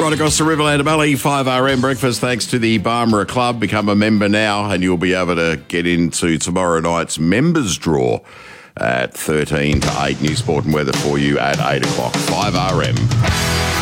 Right across the Riverland Valley, 5RM breakfast thanks to the Barmera Club. Become a member now and you'll be able to get into tomorrow night's members draw at 13 to 8. New sport and weather for you at 8 o'clock. 5RM.